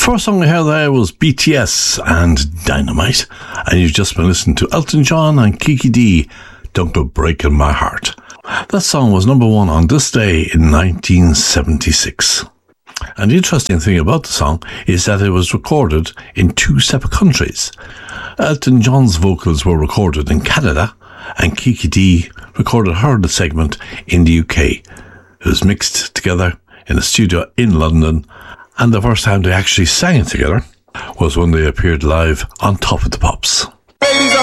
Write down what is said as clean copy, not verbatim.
First song I heard there was BTS and Dynamite, and you've just been listening to Elton John and Kiki D, Don't Go Breaking My Heart. That song was number one on this day in 1976. And the interesting thing about the song is that it was recorded in two separate countries. Elton John's vocals were recorded in Canada, and Kiki D recorded her segment in the UK. It was mixed together in a studio in London, and the first time they actually sang it together was when they appeared live on Top of the Pops. Ladies, I